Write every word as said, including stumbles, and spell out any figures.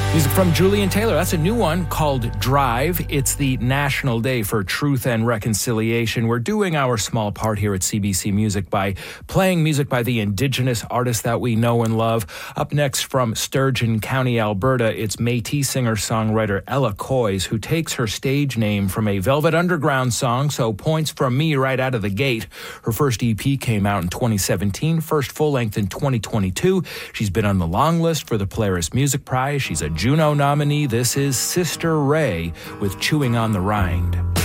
Music from Julian Taylor. That's a new one called Drive. It's the National Day for Truth and Reconciliation. We're doing our small part here at C B C Music by playing music by the Indigenous artists that we know and love. Up next from Sturgeon County, Alberta, it's Métis singer-songwriter Ella Coys, who takes her stage name from a Velvet Underground song, so points from me right out of the gate. Her first E P came out in twenty seventeen, first full-length in twenty twenty-two. She's been on the long list for the Polaris Music Prize. She's a Juno nominee. This is Sister Ray with Chewing on the Rind.